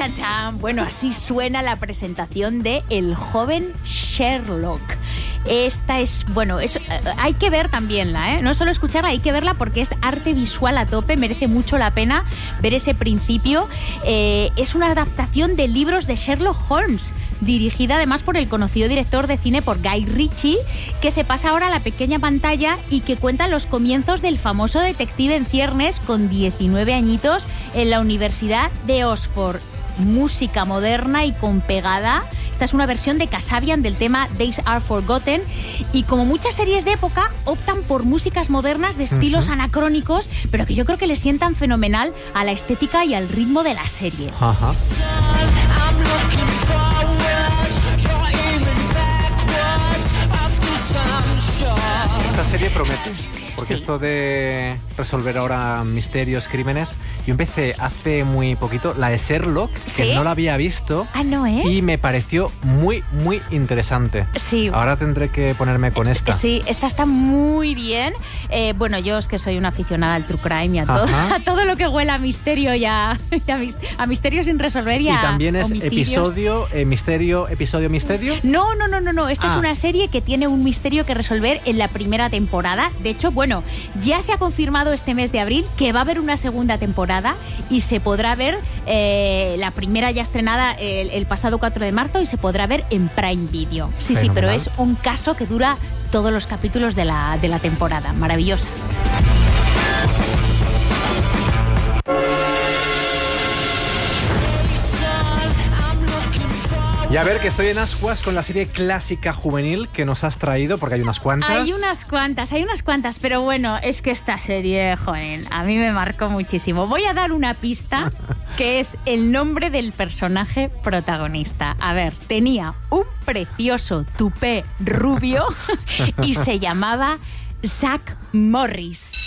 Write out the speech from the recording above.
Chan, chan. Bueno, así suena la presentación de El joven Sherlock. Esta es, bueno, hay que ver también no solo escucharla, hay que verla porque es arte visual a tope, merece mucho la pena ver ese principio. Es una adaptación de libros de Sherlock Holmes, dirigida además por el conocido director de cine por Guy Ritchie, que se pasa ahora a la pequeña pantalla y que cuenta los comienzos del famoso detective en ciernes con 19 añitos en la Universidad de Oxford. Música moderna y con pegada. Esta es una versión de Kasabian del tema Days Are Forgotten, y como muchas series de época optan por músicas modernas de estilos anacrónicos, pero que yo creo que le sientan fenomenal a la estética y al ritmo de la serie. Ajá. Esta serie promete. Porque Sí. esto de resolver ahora misterios, crímenes, yo empecé hace muy poquito la de Sherlock, que ¿Sí? no la había visto. Ah, no, ¿eh? Y me pareció muy, muy interesante. Sí. Ahora tendré que ponerme con esta. Sí, esta está muy bien. Bueno, yo es que soy una aficionada al true crime y a todo lo que huela a misterio y a misterios sin resolver y Y también es homicidios. episodio, misterio. No. Esta es Ah. una serie que tiene un misterio que resolver en la primera temporada. De hecho, bueno, ya se ha confirmado este mes de abril que va a haber una segunda temporada y se podrá ver, la primera ya estrenada el pasado 4 de marzo y se podrá ver en Prime Video. Sí, pero Fenomenal. es un caso que dura todos los capítulos de la temporada. Maravillosa. Y a ver, que estoy en ascuas con la serie clásica juvenil que nos has traído, porque hay unas cuantas. Hay unas cuantas, pero bueno, es que esta serie, joder, a mí me marcó muchísimo. Voy a dar una pista, que es el nombre del personaje protagonista. A ver, tenía un precioso tupé rubio y se llamaba Zach Morris.